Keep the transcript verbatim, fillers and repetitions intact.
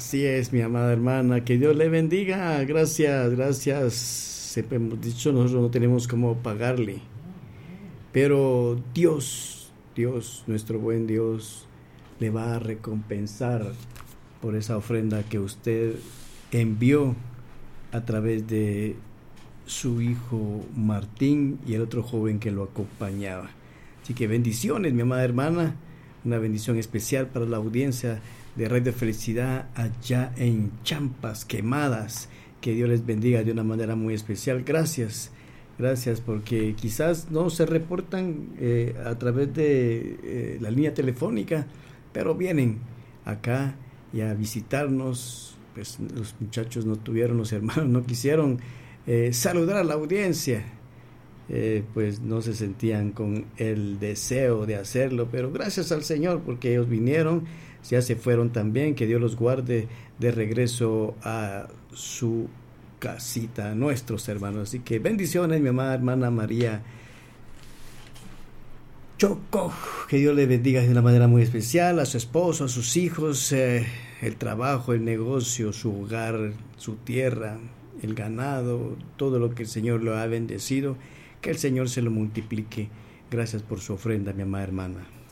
Así es, mi amada hermana, que Dios le bendiga. Gracias, gracias. Siempre hemos dicho, nosotros no tenemos cómo pagarle, pero Dios, Dios, nuestro buen Dios, le va a recompensar por esa ofrenda que usted envió a través de su hijo Martín y el otro joven que lo acompañaba. Así que bendiciones, mi amada hermana, una bendición especial para la audiencia de Radio Felicidad allá en Champas Quemadas. Que Dios les bendiga de una manera muy especial. Gracias, gracias, porque quizás no se reportan eh, a través de eh, la línea telefónica, pero vienen acá y a visitarnos. Pues los muchachos no tuvieron, los hermanos no quisieron eh, saludar a la audiencia, eh, pues no se sentían con el deseo de hacerlo, pero gracias al Señor porque ellos vinieron, ya se fueron también. Que Dios los guarde de regreso a su casita, nuestros hermanos. Así que bendiciones, mi amada hermana María Choco, que Dios le bendiga de una manera muy especial, a su esposo, a sus hijos, eh, el trabajo, el negocio, su hogar, su tierra, el ganado, todo lo que el Señor lo ha bendecido, que el Señor se lo multiplique. Gracias por su ofrenda, mi amada hermana.